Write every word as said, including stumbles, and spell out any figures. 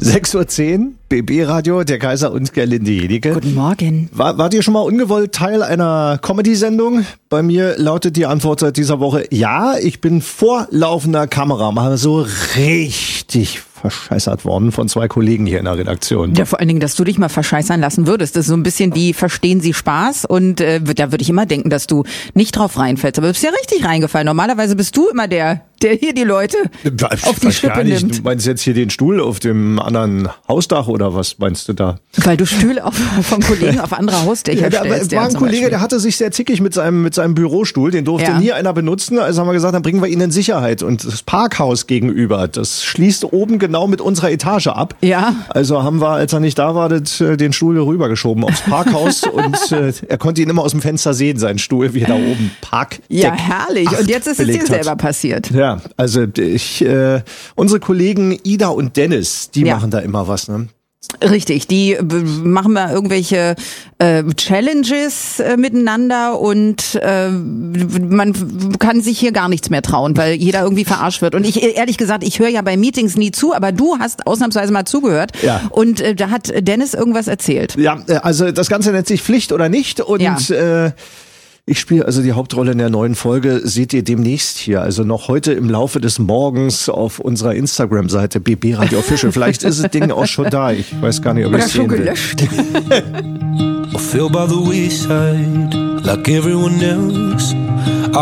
sechs Uhr zehn, B B-Radio, der Kaiser und Gerlinde Jenike. Guten Morgen. War, wart ihr schon mal ungewollt Teil einer Comedy-Sendung? Bei mir lautet die Antwort seit dieser Woche, ja, ich bin vor laufender Kamera mal so richtig verscheißert worden von zwei Kollegen hier in der Redaktion. Ja, vor allen Dingen, dass du dich mal verscheißern lassen würdest. Das ist so ein bisschen wie, verstehen Sie Spaß? Und äh, da würde ich immer denken, dass du nicht drauf reinfällst. Aber du bist ja richtig reingefallen. Normalerweise bist du immer der, der hier die Leute auf die Schippe nimmt. Du meinst jetzt hier den Stuhl auf dem anderen Hausdach oder was meinst du da? Weil du Stühle auf, vom Kollegen auf andere Hausdächer ja, stellst. Da war ein Kollege, der hatte sich sehr zickig mit seinem, mit seinem Bürostuhl. Den durfte ja. nie einer benutzen. Also haben wir gesagt, dann bringen wir ihn in Sicherheit. Und das Parkhaus gegenüber, das schließt oben genau mit unserer Etage ab. Ja. Also haben wir, als er nicht da war, den Stuhl rübergeschoben aufs Parkhaus und äh, er konnte ihn immer aus dem Fenster sehen, seinen Stuhl, wie er da oben Park. Ja, herrlich. Und jetzt ist es dir selber passiert. Ja, also ich, äh, unsere Kollegen Ida und Dennis, die ja. machen da immer was, ne? Richtig, die machen mal irgendwelche äh, Challenges äh, miteinander und äh, man kann sich hier gar nichts mehr trauen, weil jeder irgendwie verarscht wird. Und ich, ehrlich gesagt, ich höre ja bei Meetings nie zu, aber du hast ausnahmsweise mal zugehört. Ja. Und äh, da hat Dennis irgendwas erzählt. Ja, also das Ganze nennt sich Pflicht oder nicht und ja. äh, ich spiele also die Hauptrolle in der neuen Folge, seht ihr demnächst hier, also noch heute im Laufe des Morgens auf unserer Instagram-Seite B B Radio Official. Vielleicht ist das Ding auch schon da, ich weiß gar nicht, ob ich es sehen will. Oder schon gelöscht. I feel by the wayside like everyone else.